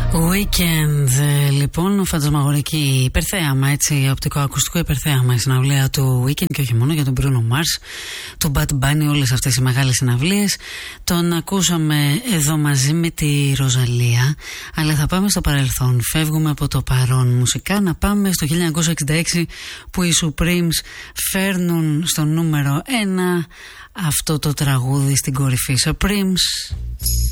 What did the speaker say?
Weekend, λοιπόν, φαντασμαγορική υπερθέαμα, έτσι, οπτικοακουστικό υπερθέαμα, η συναυλία του Weekend και όχι μόνο, για τον Bruno Mars, του Bad Bunny, όλες αυτές οι μεγάλες συναυλίες. Τον ακούσαμε εδώ μαζί με τη Ροζαλία, αλλά θα πάμε στο παρελθόν. Φεύγουμε από το παρόν μουσικά, να πάμε στο 1966 που οι Supremes φέρνουν στο νούμερο 1 αυτό το τραγούδι στην κορυφή. Supremes.